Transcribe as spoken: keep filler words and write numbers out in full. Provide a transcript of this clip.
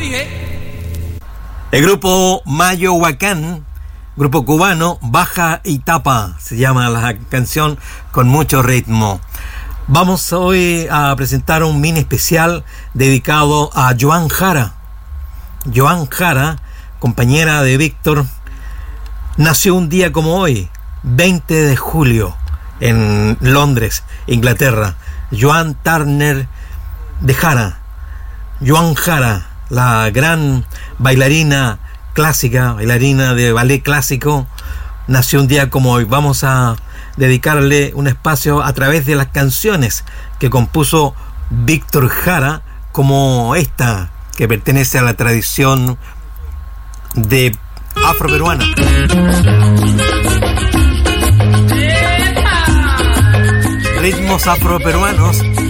El grupo Mayohuacán, grupo cubano, Baja y Tapa, se llama la canción, con mucho ritmo. Vamos hoy a presentar un mini especial dedicado a Joan Jara. Joan Jara, compañera de Víctor, nació un día como hoy, veinte de julio, en Londres, Inglaterra. Joan Turner de Jara. Joan Jara, la gran bailarina clásica, bailarina de ballet clásico, nació un día como hoy. Vamos a dedicarle un espacio a través de las canciones que compuso Víctor Jara, como esta, que pertenece a la tradición de afroperuana. Ritmos afroperuanos